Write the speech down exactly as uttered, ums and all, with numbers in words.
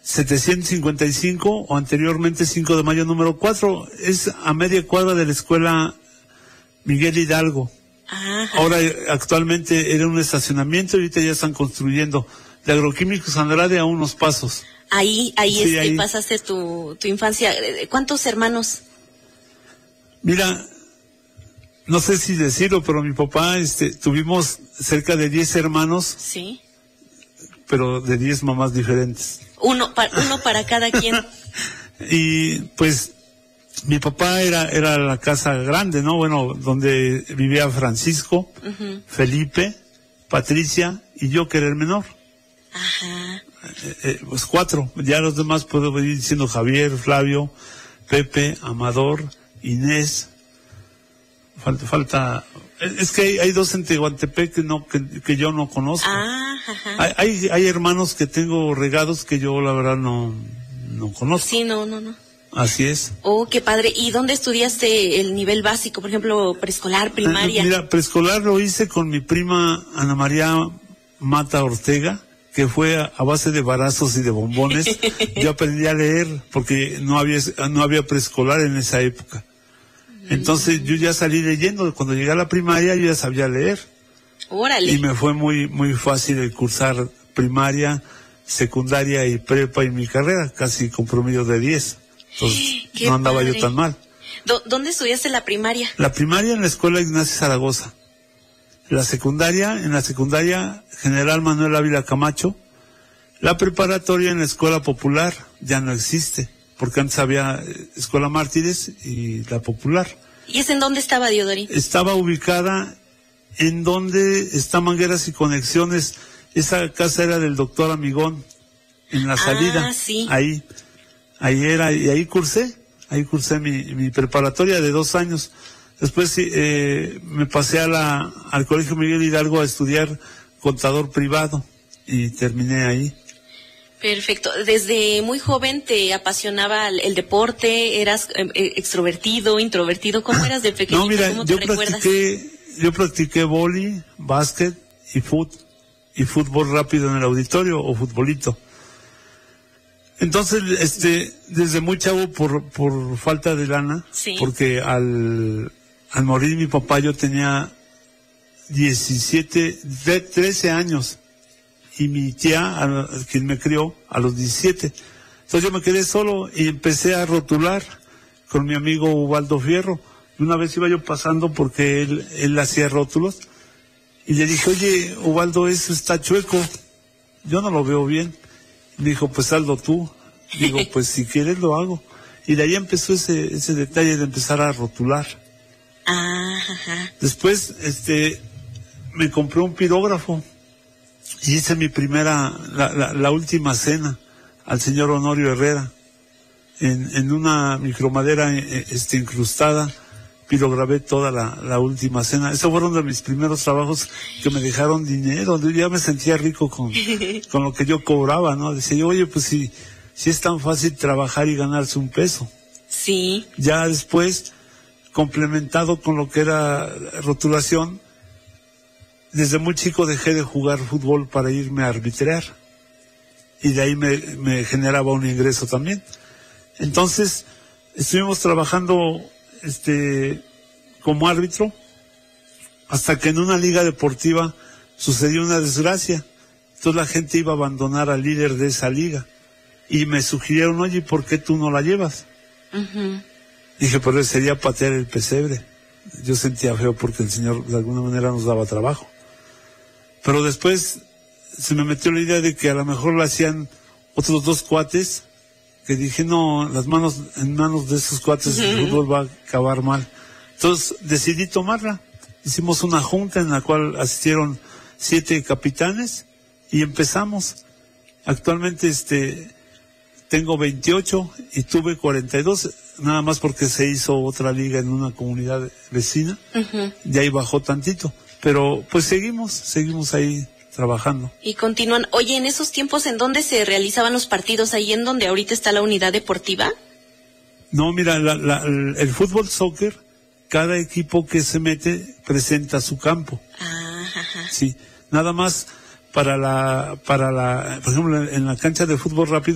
setecientos cincuenta y cinco o anteriormente cinco de mayo número cuatro. Es a media cuadra de la escuela Miguel Hidalgo. Ajá. Ahora actualmente era un estacionamiento y ahorita ya están construyendo. De Agroquímicos Andrade a unos pasos. Ahí, ahí, Sí, este, ahí. pasaste tu, tu infancia. ¿Cuántos hermanos? Mira, no sé si decirlo, pero mi papá, este, tuvimos cerca de diez hermanos, Sí. pero de diez mamás diferentes. Uno, pa, uno para cada quien. Y pues mi papá era era la casa grande, ¿no? Bueno, donde vivía Francisco, Uh-huh. Felipe, Patricia y yo, que era el menor. Ajá. Eh, eh, pues cuatro. Ya los demás puedo venir diciendo Javier, Flavio, Pepe, Amador, Inés. Falta, falta. Es que hay, hay dos en Tehuantepec que no que, que yo no conozco. Ah, ajá. Hay, hay hay hermanos que tengo regados que yo la verdad no no conozco. Sí, no, no, no. Así es. Oh, qué padre. ¿Y dónde estudiaste el nivel básico? Por ejemplo, preescolar, primaria. Eh, Mira, preescolar lo hice con mi prima Ana María Mata Ortega, que fue a, a base de barazos y de bombones. Yo aprendí a leer porque no había no había preescolar en esa época. Entonces yo ya salí leyendo. Cuando llegué a la primaria yo ya sabía leer. Órale. Y me fue muy muy fácil el cursar primaria, secundaria y prepa y mi carrera, casi con promedio de diez. Entonces Qué no andaba padre. yo tan mal. Do- ¿Dónde estudiaste la primaria? La primaria en la escuela Ignacio Zaragoza. La secundaria, en la secundaria General Manuel Ávila Camacho. La preparatoria en la escuela popular ya no existe, porque antes había eh, escuela Mártires y la popular. ¿Y es en dónde estaba, Diodorín? Estaba ubicada en donde está Mangueras y Conexiones. Esa casa era del doctor Amigón, en la salida. Ah, sí. Ahí, ahí era, y ahí cursé, ahí cursé mi, mi preparatoria de dos años. Después eh, me pasé a la, al Colegio Miguel Hidalgo a estudiar contador privado y terminé ahí. Perfecto. Desde muy joven te apasionaba el, el deporte, eras eh, eh, extrovertido, introvertido. ¿Cómo eras de pequeñito? No, mira, ¿Cómo te yo recuerdas? practiqué, yo practiqué vóley, básquet y fut, y fútbol rápido en el auditorio o futbolito. Entonces, este, desde muy chavo por, por falta de lana, Sí. porque al, al morir mi papá yo tenía diecisiete, de trece años, y mi tía, a, quien me crió, a los diecisiete. Entonces yo me quedé solo y empecé a rotular con mi amigo Ubaldo Fierro. Y una vez iba yo pasando porque él, él hacía rótulos, y le dije, oye, Ubaldo, eso está chueco, yo no lo veo bien. Me dijo, pues hazlo tú. Digo, pues si quieres lo hago. Y de ahí empezó ese, ese detalle de empezar a rotular. Ah, ajá. Después, este, me compré un pirógrafo y hice mi primera, la, la, la última cena al señor Honorio Herrera. En, en una micromadera eh, este, incrustada, pirograbé toda la, la última cena. Esos fueron de mis primeros trabajos que me dejaron dinero. Yo ya me sentía rico con, con lo que yo cobraba, ¿no? Decía yo, oye, pues si, si es tan fácil trabajar y ganarse un peso. Sí. Ya después, complementado con lo que era rotulación, desde muy chico dejé de jugar fútbol para irme a arbitrar. Y de ahí me, me generaba un ingreso también. Entonces, estuvimos trabajando este como árbitro hasta que en una liga deportiva sucedió una desgracia. Entonces la gente iba a abandonar al líder de esa liga y me sugirieron, oye, ¿por qué tú no la llevas? Uh-huh. Dije, pero sería patear el pesebre. Yo sentía feo porque el señor de alguna manera nos daba trabajo. Pero después se me metió la idea de que a lo mejor la hacían otros dos cuates, que dije, no, las manos, en manos de esos cuates el fútbol va a acabar mal. Entonces decidí tomarla. Hicimos una junta en la cual asistieron siete capitanes y empezamos. Actualmente este tengo veintiocho y tuve cuarenta y dos, nada más porque se hizo otra liga en una comunidad vecina. Uh-huh. Y ahí bajó tantito. Pero pues seguimos, seguimos ahí trabajando. Y continúan. Oye, en esos tiempos, ¿en dónde se realizaban los partidos? ¿Ahí en donde ahorita está la unidad deportiva? No, mira, la, la, el, el fútbol soccer, cada equipo que se mete presenta su campo. Ah, ajá. Sí, nada más para la, para la, por ejemplo, en la cancha de fútbol rápido